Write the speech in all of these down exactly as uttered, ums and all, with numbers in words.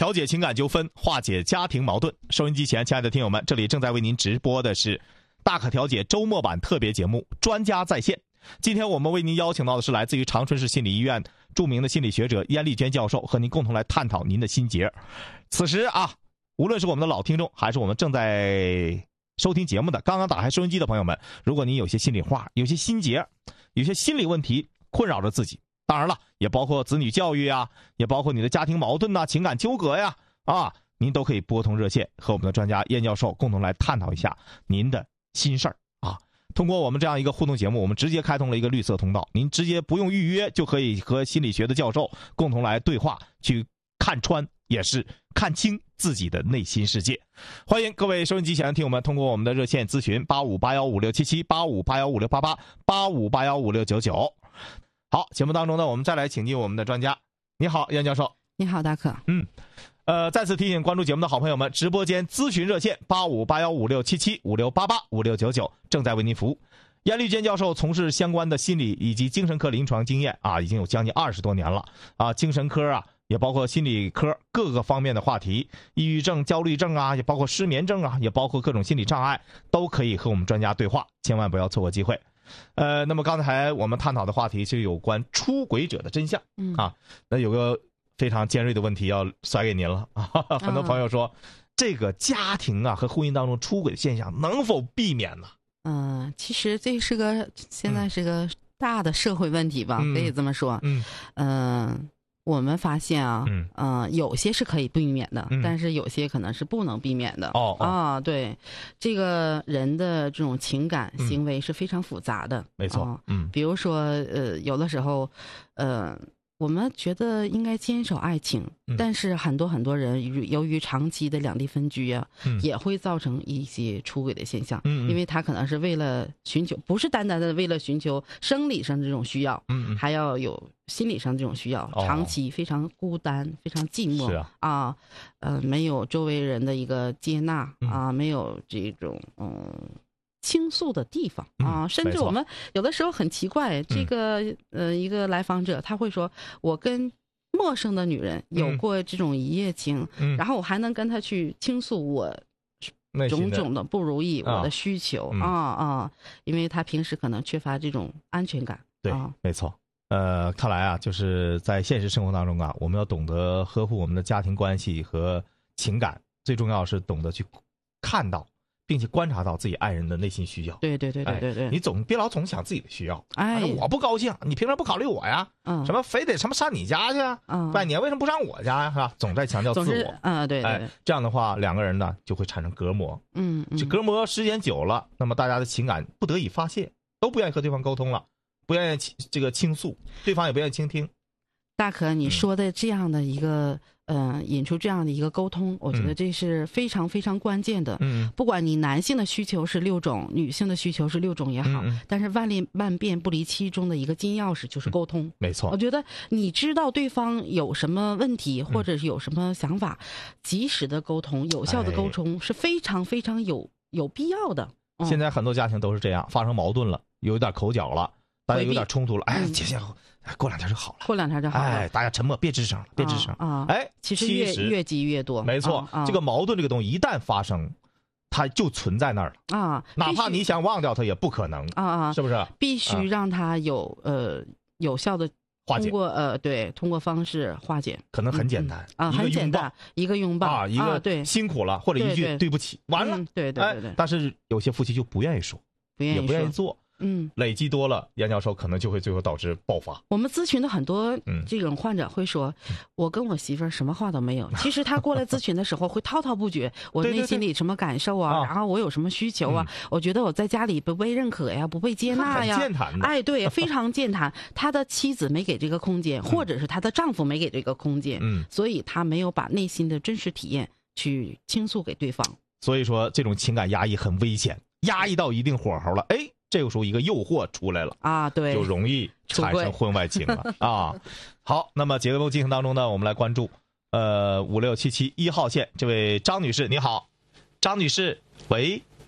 调解情感纠纷，化解家庭矛盾。收音机前，亲爱的听友们，这里正在为您直播的是大可调解周末版特别节目《专家在线》。今天我们为您邀请到的是来自于长春市心理医院著名的心理学者燕丽娟教授，和您共同来探讨您的心结。此时啊，无论是我们的老听众，还是我们正在收听节目的刚刚打开收音机的朋友们，如果您有些心里话，有些心结，有些心理问题困扰着自己，当然了，也包括子女教育呀，也包括你的家庭矛盾呐、情感纠葛呀，啊，您都可以拨通热线，和我们的专家燕教授共同来探讨一下您的心事儿啊。通过我们这样一个互动节目，我们直接开通了一个绿色通道，您直接不用预约就可以和心理学的教授共同来对话，去看穿也是看清自己的内心世界。欢迎各位收音机前的听友们通过我们的热线咨询八五八幺五六七七、八五八幺五六八八、八五八幺五六九九。好，节目当中呢，我们再来请进我们的专家。你好，燕教授。 你好，大可。 嗯，呃，再次提醒关注节目的好朋友们，直播间咨询热线八五八幺五六七七、五六八八、五六九九正在为您服务。燕丽娟教授从事相关的心理以及精神科临床经验啊，已经有将近二十多年了啊，精神科啊，也包括心理科各个方面的话题，抑郁症、焦虑症啊，也包括失眠症啊，也包括各种心理障碍，都可以和我们专家对话，千万不要错过机会。呃，那么刚才我们探讨的话题是有关出轨者的真相、嗯、啊，那有个非常尖锐的问题要甩给您了啊！很多朋友说，嗯、这个家庭啊和婚姻当中出轨的现象能否避免呢？ 嗯、呃，其实这是个现在是个大的社会问题吧，嗯、可以这么说。嗯嗯、呃，我们发现啊，嗯、呃，有些是可以避免的，嗯、但是有些可能是不能避免的。哦啊，对，这个人的这种情感行为是非常复杂的。 没错， 嗯，比如说，呃，有的时候，呃。我们觉得应该坚守爱情、嗯、但是很多很多人由于长期的两地分居啊、嗯、也会造成一些出轨的现象、嗯、因为他可能是为了寻求，不是单单的为了寻求生理上的这种需要、嗯、还要有心理上这种需要、哦、长期非常孤单非常寂寞是啊， 啊呃，没有周围人的一个接纳、嗯、啊，没有这种嗯倾诉的地方啊，甚至我们有的时候很奇怪，嗯、这个呃一个来访者他会说，我跟陌生的女人有过这种一夜情，嗯、然后我还能跟她去倾诉我种种的不如意，我的需求啊啊、嗯、啊，因为他平时可能缺乏这种安全感。 对，啊、没错。呃，看来啊，就是在现实生活当中啊，我们要懂得呵护我们的家庭关系和情感，最重要是懂得去看到并且观察到自己爱人的内心需要。 对对对对对对， 哎、你总别老总想自己的需要。哎，我不高兴，你凭什么不考虑我呀？嗯，什么非得什么上你家去啊？嗯，拜年为什么不上我家呀？是吧？总在强调自我。 嗯，对对、 哎，这样的话，两个人呢就会产生隔膜。嗯，这隔膜时间久了，那么大家的情感不得以发泄，都不愿意和对方沟通了，不愿意这个倾诉，对方也不愿意倾听。 大可，你说的这样的一个，嗯、呃，引出这样的一个沟通，我觉得这是非常非常关键的。嗯，不管你男性的需求是六种，女性的需求是六种也好，嗯、但是万变万变不离其中的一个金钥匙就是沟通。嗯、 没错， 我觉得你知道对方有什么问题，或者是有什么想法，嗯、及时的沟通、有效的沟通是非常非常有有必要的。 嗯、现在很多家庭都是这样，发生矛盾了，有一点口角了。大家有点冲突了，哎，行行，哎，过两天就好了， 过两天就好了。 哎，大家沉默，别吱声了，别吱声啊！ 哎， 其实越越积越多， 没错， 啊、 这个矛盾这个东西一旦发生，它就存在那儿了啊，哪怕你想忘掉它也不可能啊啊，是不是？ 必须让它有呃有效的化解， 通过呃对，通过方式化解， 可能很简单、 嗯、啊，很简单，一个拥抱啊，一个对辛苦了，或者一句对不起，完了， 对对对对。 但是有些夫妻就不愿意说， 不愿意也不愿意做。 嗯， 累积多了，杨教授可能就会最后导致爆发。 我们咨询的很多这种患者会说，嗯、我跟我媳妇儿什么话都没有。其实他过来咨询的时候会滔滔不绝，我内心里什么感受啊， 对对对然后我有什么需求啊，嗯、我觉得我在家里不被认可呀，不被接纳呀， 很健谈的。 哎，对，非常健谈。他的妻子没给这个空间，或者是他的丈夫没给这个空间，嗯，所以他没有把内心的真实体验去倾诉给对方。 所以说，这种情感压抑很危险，压抑到一定火候了，哎。这个时候一个诱惑出来了啊，对， 就容易产生婚外情了啊。好，那么节目进行当中呢，我们来关注呃五六七七一号线这位张女士，你好，张女士，喂，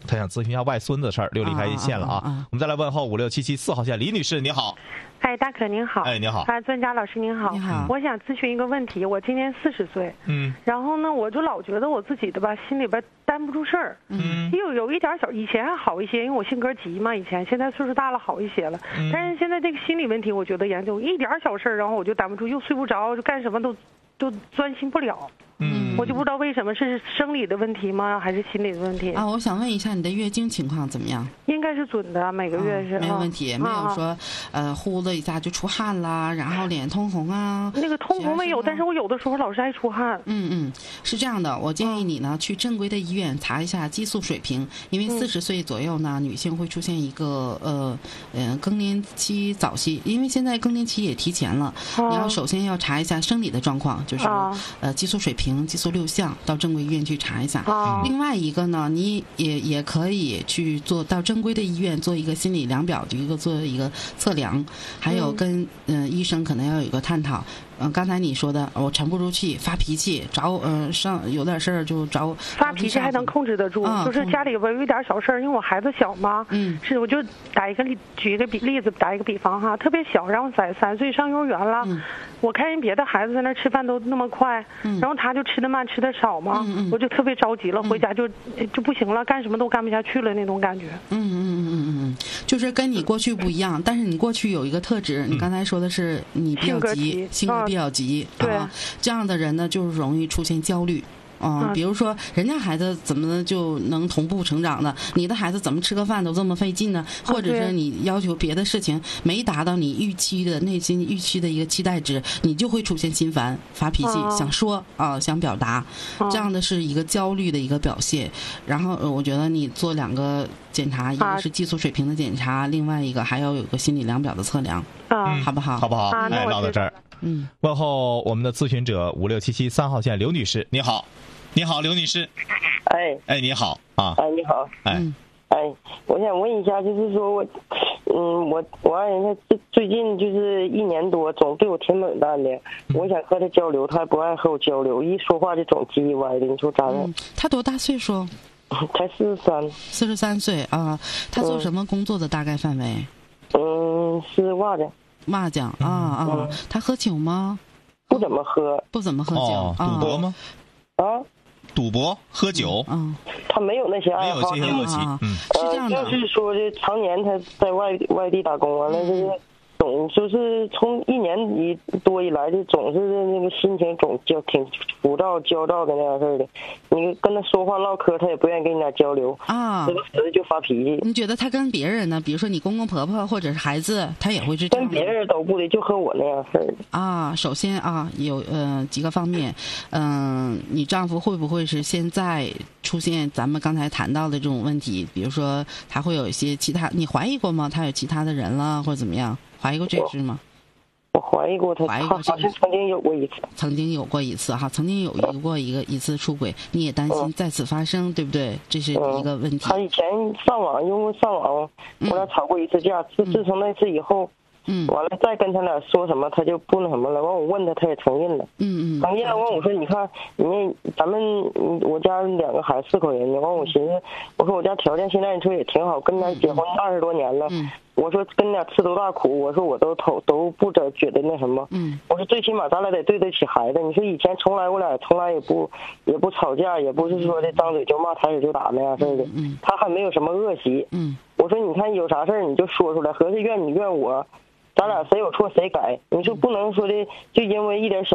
他想咨询一下外孙子的事儿，六里开线了啊。 啊啊啊我们再来问候五六七七四号线李女士，你好。 哎，大可您好。 哎，你好。 啊，专家老师您好。 你好。 我想咨询一个问题，我今年四十岁。 嗯。 然后呢，我就老觉得我自己的吧，心里边担不住事儿。 嗯。 有有一点小，以前还好一些，因为我性格急嘛，以前现在岁数大了好一些了。嗯。但是现在这个心理问题，我觉得严重，一点小事儿，然后我就担不住，又睡不着，就干什么都都专心不了。 嗯， 我就不知道为什么是生理的问题吗，还是心理的问题啊？我想问一下你的月经情况怎么样？ 应该是准的，每个月是、 啊、没有问题，啊、没有说呃呼的一下就出汗啦，然后脸通红啊。 那个通红没有，但是我有的时候老是爱出汗。 嗯嗯，是这样的，我建议你呢、嗯、去正规的医院查一下激素水平，因为四十岁左右呢、嗯、女性会出现一个呃呃更年期早期，因为现在更年期也提前了，啊、你要首先要查一下生理的状况，就是、啊、呃激素水平、激素六项，到正规医院去查一下。啊、另外一个呢，你也也可以去做到正规的医院做一个心理量表，就一个做一个测量，还有跟嗯、呃、医生可能要有一个探讨。嗯、呃，刚才你说的，我沉不住气，发脾气，找呃上有点事儿就找。 发脾气还能控制得住， 嗯、 就是家里边有一点小事儿，因为我孩子小嘛， 嗯， 是我就打一个例，举一个比例子，打一个比方哈，特别小，然后在三岁上幼儿园了， 嗯、 我看人别的孩子在那吃饭都那么快， 嗯、 然后他就吃的慢，吃的少嘛， 嗯、 我就特别着急了，回家就就不行了，干什么都干不下去了那种感觉。 嗯嗯嗯嗯嗯，就是跟你过去不一样，但是你过去有一个特质，你刚才说的是你比较急，性格比较急。 对、 啊，这样的人呢，就是容易出现焦虑。嗯，比如说人家孩子怎么就能同步成长呢？你的孩子怎么吃个饭都这么费劲呢？或者是你要求别的事情没达到你预期的内心预期的一个期待值，你就会出现心烦、发脾气，想说啊，想表达，这样的是一个焦虑的一个表现。然后我觉得你做两个检查，一个是激素水平的检查，另外一个还要有个心理量表的测量， 啊， 好不好？ 好不好？哎，唠到这儿， 嗯， 问候我们的咨询者五六七七三号线刘女士，你好。你好，刘女士。 哎哎，你好啊！ 哎，你好。 哎哎，我想问一下，就是说我，嗯，我我爱人他最最近就是一年多，总对我挺冷淡的。嗯、我想和他交流，他还不爱和我交流，一说话就总叽叽歪的。你说咋整？ 嗯、他多大岁数？ 才四十三。 四十三岁啊！他做什么工作的？大概范围？ 嗯，是瓦匠。 瓦匠啊啊！ 嗯、 他喝酒吗？ 不怎么喝。 不怎么喝酒。 哦、赌博吗？ 啊。 赌博、喝酒， 嗯， 他没有那些爱好， 没有这些恶习，嗯， 是这样的， 呃、就是说，这常年他在外外地打工，完了就是总就是从一年一多以来，就总是那个心情总焦挺浮躁、焦躁的那样式的。你跟他说话唠嗑，他也不愿意跟你俩交流啊， 时不时就发脾气。 你觉得他跟别人呢？比如说你公公婆婆或者是孩子，他也会是这样？ 跟别人都不的，就和我那样式的。 啊，首先啊，有呃几个方面，嗯、呃，你丈夫会不会是现在出现咱们刚才谈到的这种问题？比如说他会有一些其他，你怀疑过吗？他有其他的人了，或者怎么样？怀疑过这事吗？ 我怀疑过他， 怀疑过好像曾经有过一次， 曾经有过一次哈，曾经有一过一个一次出轨，你也担心再次发生，嗯、对不对？这是一个问题。 他以前上网用过上网，我俩吵过一次架，自、嗯、自从那次以后。嗯，完了再跟他俩说什么，他就不那什么了。完我问他，他也承认了。 嗯嗯， 承认了。完我说，你看，你咱们我家两个孩子四口人呢。完我寻思，我说我家条件现在你说也挺好，跟他结婚二十多年了。 嗯， 我说跟俩吃多大苦，我说我都头都不觉觉得那什么。 嗯， 我说最起码咱俩得对得起孩子。你说以前从来我俩从来也不也不吵架，也不是说的张嘴就骂抬手就打那样式的。 嗯， 他还没有什么恶习。 嗯， 我说你看有啥事儿你就说出来，合适怨你怨我。咱俩谁有错谁改，你说不能说的就因为一点小